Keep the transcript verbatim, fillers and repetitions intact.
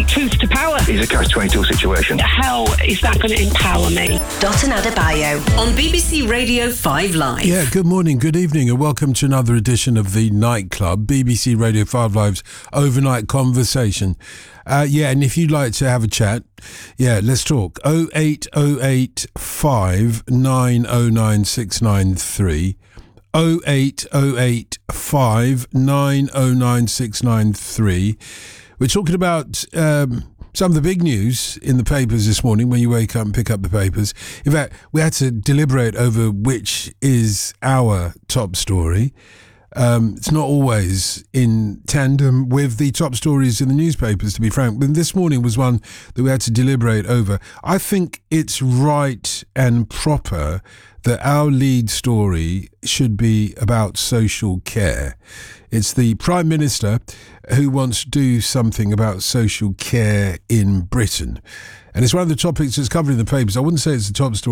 truth to power. It's a catch twenty-two situation. How is that going to empower me? Dotun Adebayo on B B C Radio five Live. Yeah, good morning, good evening, and welcome to another edition of the Nightclub, B B C Radio five Live's overnight conversation. Uh, yeah, and if you'd like to have a chat, yeah, let's talk. oh eight oh eight five nine oh nine six nine three. oh eight oh eight five nine oh nine six nine three. We're talking about um, some of the big news in the papers this morning when you wake up and pick up the papers. In fact, we had to deliberate over which is our top story. Um, it's not always in tandem with the top stories in the newspapers, to be frank. But this morning was one that we had to deliberate over. I think it's right and proper that our lead story should be about social care. It's the Prime Minister who wants to do something about social care in Britain. And it's one of the topics that's covered in the papers. I wouldn't say it's the top story